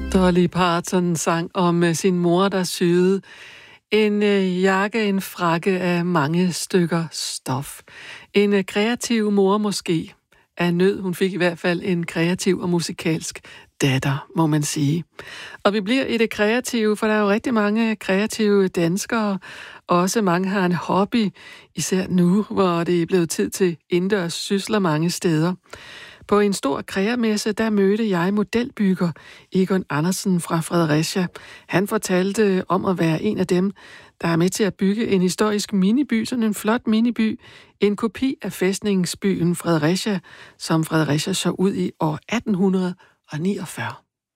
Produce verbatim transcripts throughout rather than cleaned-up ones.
Dolly Parton sang om sin mor, der syede en jakke, en frakke af mange stykker stof. En kreativ mor måske af nød. Hun fik i hvert fald en kreativ og musikalsk datter, må man sige. Og vi bliver i det kreative, for der er jo rigtig mange kreative danskere. Også mange har en hobby, især nu, hvor det er blevet tid til indendørs sysler mange steder. På en stor kreamesse, der mødte jeg modelbygger Egon Andersen fra Fredericia. Han fortalte om at være en af dem, der er med til at bygge en historisk miniby, sådan en flot miniby, en kopi af fæstningsbyen Fredericia, som Fredericia så ud i år atten niogfyrre.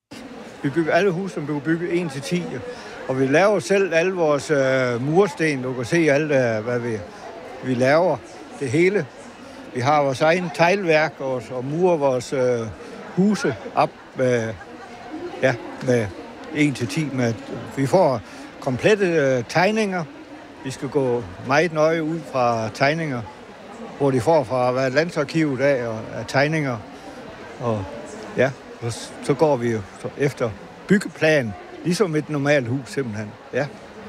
Vi bygger alle huse, som du kan bygge en til ti, og vi laver selv alle vores øh, mursten. Du kan se alt, øh, hvad vi, vi laver, det hele. Vi har vores egen teglværk og, og murer vores øh, huse op med, ja, med en til ti. Med, vi får komplette øh, tegninger. Vi skal gå meget nøje ud fra tegninger, hvor de får fra hvad landsarkivet af og af tegninger. Og ja, og så går vi jo efter byggeplan, ligesom et normalt hus simpelthen. Ja.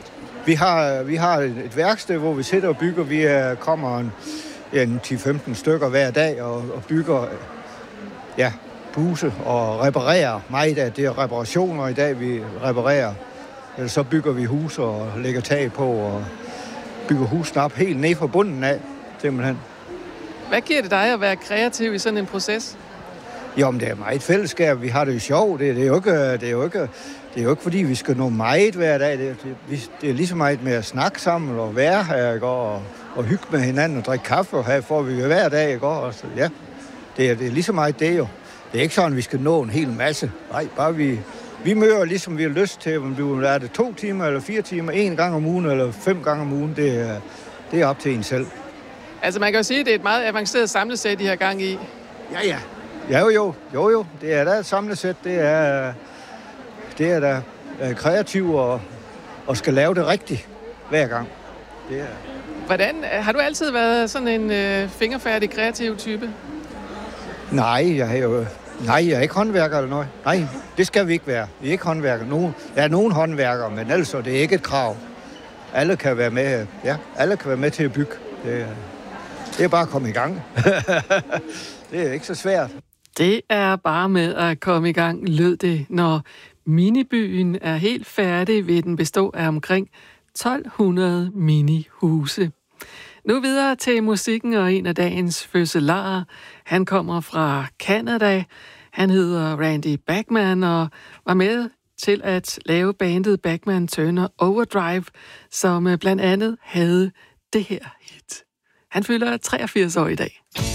Vi har, vi har et værksted, hvor vi sidder og bygger. Vi er, kommer en en ti til femten stykker hver dag og, og bygger ja, huse og reparerer meget af det. Reparationer i dag, vi reparerer. Så bygger vi huse og lægger tag på og bygger husene op helt ned fra bunden af, simpelthen. Hvad giver det dig at være kreativ i sådan en proces? Jo, men det er meget fællesskab. Vi har det jo sjovt. Det, det, er jo ikke, det, er jo ikke, det er jo ikke, fordi vi skal nå meget hver dag. Det, det, det er lige så meget med at snakke sammen og være her, ikke? Og, og hygge med hinanden og drikke kaffe og have, får vi jo hver dag, ikke? Og så, ja, det er, det er lige så meget det jo. Det er ikke sådan, at vi skal nå en hel masse. Nej, bare vi, vi møder ligesom vi har lyst til. Om vi vil være det to timer eller fire timer, en gang om ugen eller fem gange om ugen, det er, det er op til en selv. Altså man kan jo sige, at det er et meget avanceret samlesæt, I har gang i. Ja, ja. Ja, jo, jo, jo, jo. Det er da et samlesæt. Det er, det er da kreativ og, og skal lave det rigtigt hver gang. Det er. Hvordan, har du altid været sådan en øh, fingerfærdig kreativ type? Nej, jeg er jo, nej, jeg er ikke håndværker eller noget. Nej, det skal vi ikke være. Vi er ikke håndværker. Nogen, jeg er nogen håndværker, men ellers er det ikke et krav. Alle kan være med, ja, alle kan være med til at bygge. Det, det er bare at komme i gang. Det er ikke så svært. Det er bare med at komme i gang, lød det, når minibyen er helt færdig, vil den bestå af omkring tolv hundrede minihuse. Nu videre til musikken og en af dagens fødselarer. Han kommer fra Canada. Han hedder Randy Bachman og var med til at lave bandet Bachman Turner Overdrive, som blandt andet havde det her hit. Han fylder treogfirs år i dag.